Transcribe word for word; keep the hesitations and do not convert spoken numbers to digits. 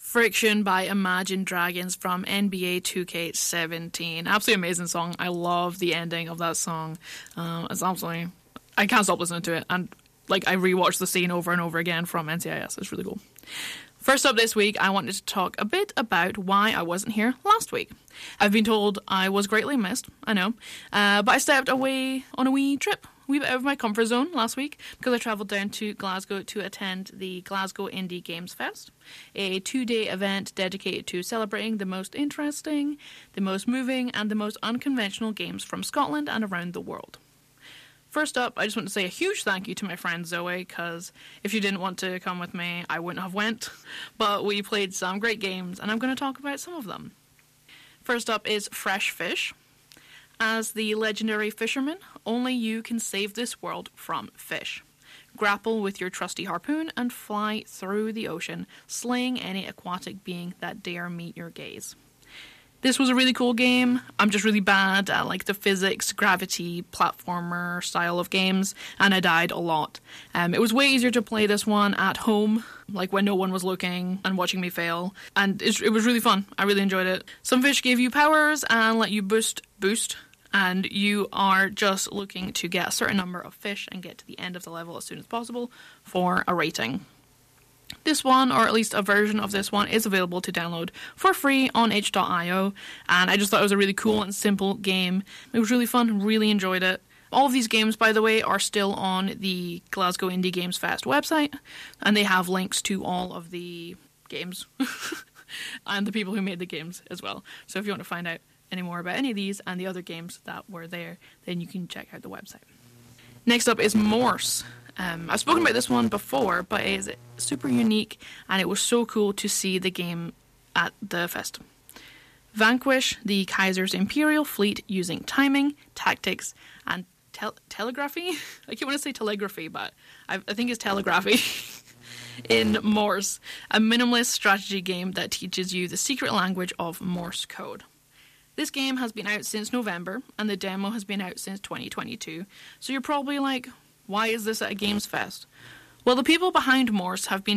Friction by Imagine Dragons from N B A two K seventeen. Absolutely amazing song. I love the ending of that song. Um, it's absolutely... I can't stop listening to it. And like I rewatched the scene over and over again from N C I S. It's really cool. First up this week, I wanted to talk a bit about why I wasn't here last week. I've been told I was greatly missed, I know, uh, but I stepped away on a wee trip, a wee bit out of my comfort zone last week because I travelled down to Glasgow to attend the Glasgow Indie Games Fest, a two-day event dedicated to celebrating the most interesting, the most moving, and the most unconventional games from Scotland and around the world. First up, I just want to say a huge thank you to my friend Zoe, because if she didn't want to come with me, I wouldn't have went. But we played some great games, and I'm going to talk about some of them. First up is Fresh Fish. As the legendary fisherman, only you can save this world from fish. Grapple with your trusty harpoon and fly through the ocean, slaying any aquatic being that dare meet your gaze. This was a really cool game. I'm just really bad at like the physics, gravity, platformer style of games, and I died a lot. Um, it was way easier to play this one at home, like when no one was looking and watching me fail, and it, it was really fun. I really enjoyed it. Some fish give you powers and let you boost, boost, and you are just looking to get a certain number of fish and get to the end of the level as soon as possible for a rating. This one, or at least a version of this one, is available to download for free on itch dot io, and I just thought it was a really cool and simple game. It was really fun, really enjoyed it. All of these games, by the way, are still on the Glasgow Indie Games Fest website, and they have links to all of the games and the people who made the games as well. So if you want to find out any more about any of these and the other games that were there, then you can check out the website. Next up is Morse. Um, I've spoken about this one before, but it is super unique, and it was so cool to see the game at the fest. Vanquish the Kaiser's Imperial fleet using timing, tactics, and tel- telegraphy? I keep wanting to say telegraphy, but I, I think it's telegraphy. In Morse, a minimalist strategy game that teaches you the secret language of Morse code. This game has been out since November, and the demo has been out since twenty twenty-two, so you're probably like, why is this at a Games Fest? Well, the people behind Morse have been